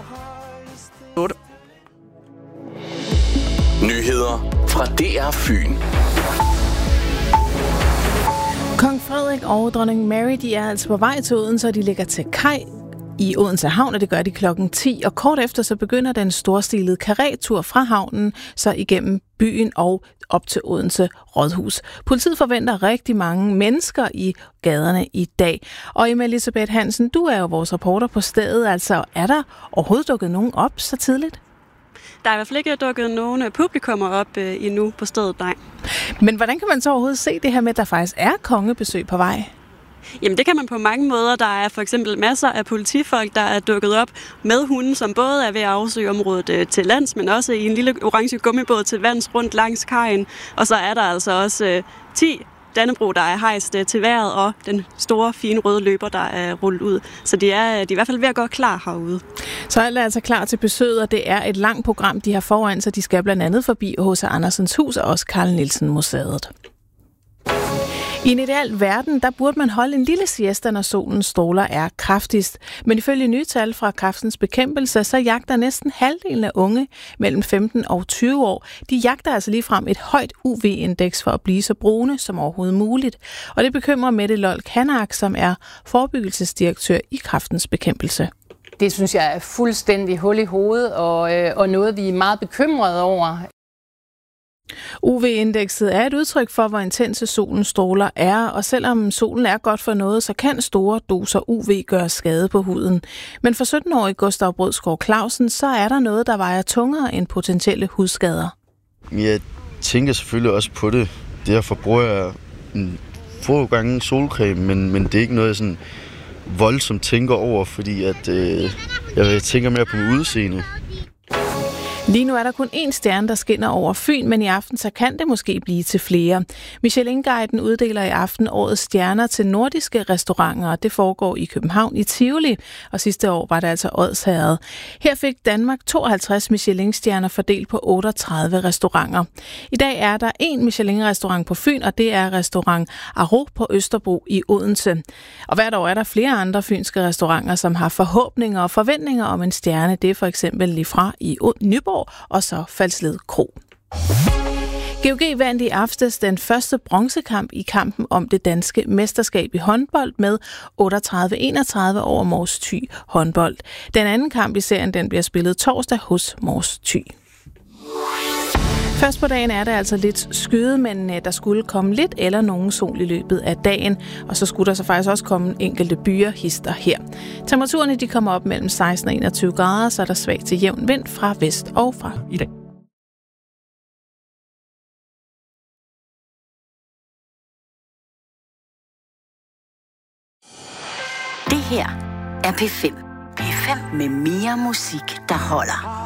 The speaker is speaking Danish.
Nyheder fra DR Fyn. Kong Frederik og dronning Mary, de er altså på vej til Odense, og de ligger til kaj i Odense Havn, og det gør de klokken 10. Og kort efter så begynder den storstilede karretur fra havnen, så igennem byen og op til Odense Rådhus. Politiet forventer rigtig mange mennesker i gaderne i dag. Og Emma Elisabeth Hansen, du er jo vores reporter på stedet. Altså, er der overhovedet dukket nogen op så tidligt? Der er i hvert fald ikke dukket nogen publikummer op endnu på stedet, nej. Men hvordan kan man så overhovedet se det her med, at der faktisk er kongebesøg på vej? Jamen det kan man på mange måder. Der er for eksempel masser af politifolk, der er dukket op med hunde, som både er ved at afsøge området til lands, men også i en lille orange gummibåd til vands rundt langs kajen. Og så er der altså også 10 Dannebrog, der er hejst til vejret, og den store, fine røde løber, der er rullet ud. Så de er i hvert fald ved at gå klar herude. Så alt er altså klar til besøget, og det er et langt program, de har foran, så de skal blandt andet forbi H.C. Andersens Hus og også Carl Nielsen Museet. I en ideel verden, der burde man holde en lille siesta, når solens stråler er kraftigst. Men ifølge nye tal fra Kræftens Bekæmpelse, så jagter næsten halvdelen af unge mellem 15 og 20 år. De jagter altså ligefrem et højt UV-indeks for at blive så brune som overhovedet muligt. Og det bekymrer Mette Lolk Hanak, som er forebyggelsesdirektør i Kræftens Bekæmpelse. Det synes jeg er fuldstændig hul i hovedet og noget, vi er meget bekymrede over. UV-indekset er et udtryk for, hvor intense solens stråler er, og selvom solen er godt for noget, så kan store doser UV gøre skade på huden. Men for 17-årige Gustav Brødsgaard Clausen, så er der noget, der vejer tungere end potentielle hudskader. Jeg tænker selvfølgelig også på det. Derfor bruger jeg få gange solcreme, men det er ikke noget, jeg sådan voldsomt tænker over, fordi at, jeg tænker mere på mit udseende. Lige nu er der kun én stjerne, der skinner over Fyn, men i aften så kan det måske blive til flere. Michelin-guiden uddeler i aften årets stjerner til nordiske restauranter, og det foregår i København i Tivoli, og sidste år var det altså Odsherred. Her fik Danmark 52 Michelin-stjerner fordelt på 38 restauranter. I dag er der en Michelin-restaurant på Fyn, og det er restaurant Aro på Østerbro i Odense. Og hvert år er der flere andre fynske restauranter, som har forhåbninger og forventninger om en stjerne. Det er for eksempel lige fra i Nyborg, og så Falsled Kro. GOG vandt i aftes den første bronzekamp i kampen om det danske mesterskab i håndbold med 38-31 over Mors Thy håndbold. Den anden kamp i serien den bliver spillet torsdag hos Mors Thy. Først på dagen er det altså lidt skyet, men der skulle komme lidt eller nogen sol i løbet af dagen, og så skulle der så faktisk også komme enkelte byer hister her. Temperaturerne de kommer op mellem 16 og 21 grader, så er der svag til jævn vind fra vest og fra i dag. Det her er P5. P5 med mere musik, der holder.